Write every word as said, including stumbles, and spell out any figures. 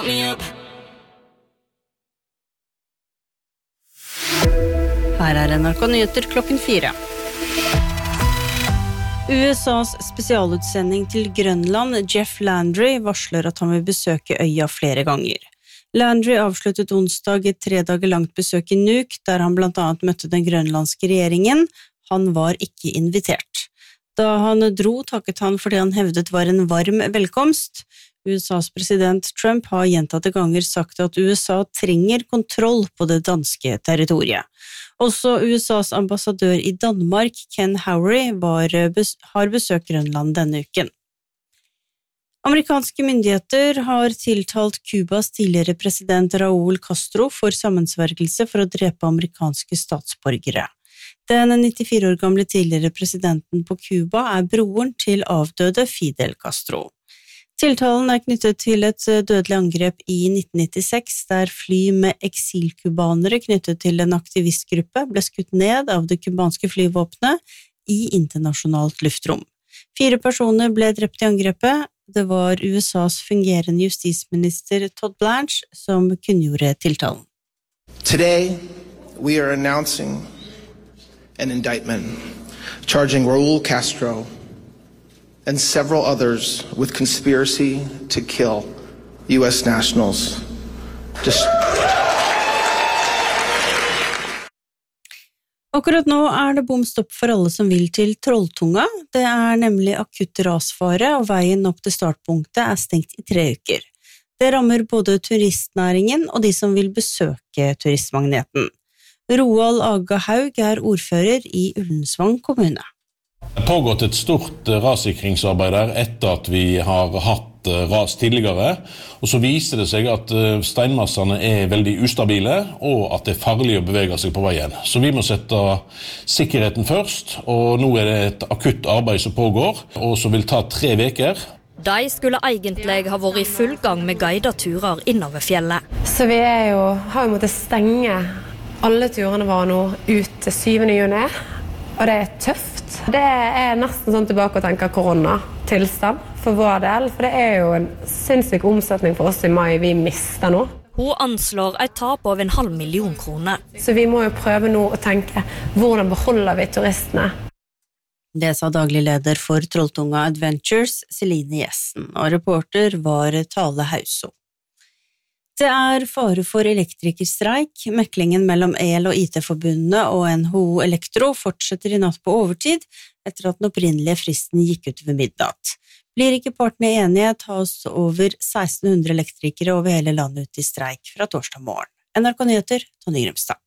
Her er N R K Nyheter klokken fire. U S A's spesialutsending til Grønland, Jeff Landry, varsler at han vil besøke øya flere ganger. Landry avsluttet onsdag et tre dager langt besøk i Nuuk, der han blant annet møtte den grønlandske regjeringen. Han var ikke invitert. Da han dro, takket han fordi han hevdet var en varm velkomst. U S A's president Trump har gjentatte ganger sagt at U S A trenger kontroll på det danske territoriet. Også U S A's ambassadør i Danmark, Ken Howery, var, har besøkt Grønland denne uken. Amerikanske myndigheter har tiltalt Kubas tidligere president Raúl Castro for sammensvergelse for å drepe amerikanske statsborgere. Den nittifire år gamle tidligere presidenten på Kuba er broren til avdøde Fidel Castro. Tiltalen er knyttet til et dødelig angrep i nitten nittiseks, der fly med eksilkubanere knyttet til en aktivistgruppe ble skutt ned av det kubanske flyvåpenet i internasjonalt luftrom. Fire personer ble drept i angrepet. Det var U S A's fungerende justisminister Todd Blanche som kunngjorde tiltalen. Today, we are announcing an indictment charging Raúl Castro and several others with conspiracy to kill U S nationals. Just... Akkurat nå er det bomstopp for alle som vil til Trolltunga. Det er nemlig akutt rasfare, og veien opp til startpunktet er stengt i tre uker. Det rammer både turistnæringen og de som vil besøke turistmagneten. Roald Aga Haug er ordfører i Ullensvang kommune. Det har pågått et stort rassikringsarbeid der etter at vi har hatt ras tidligere, og så viser det seg at steinmassene er veldig ustabile, og at det er farlig å bevege seg på veien. Så vi må sette sikkerheten først, og nå er det et akutt arbeid som pågår, og som vil ta tre veker. De skulle egentlig ha vært i full gang med guidede turer innover fjellet. Så vi er jo, har jo måttet stenge alle turene våre nå ut til syvende juni, og det er tøft. Det er nesten sånn tilbake å tenke koronatilstand for vår del, for det er jo en sinnssyk omsetning for oss i mai vi mister nå. Hun anslår et tap av en halv million kroner. Så vi må jo prøve nå å tenke, hvordan beholder vi turistene? Det sa daglig leder for Trolltunga Adventures, Celine Jessen, og reporter var Tale Hauso. Det er fare for elektrikerstreik. Meklingen mellom El- og I T-forbundene og N H O Elektro fortsetter i natt på overtid etter at den opprinnelige fristen gikk ut ved midnatt. Blir ikke partene enige, tas over seksten hundre elektrikere over hele landet ut i streik fra torsdag morgen. N R K Nyheter, Tonje Grimstad.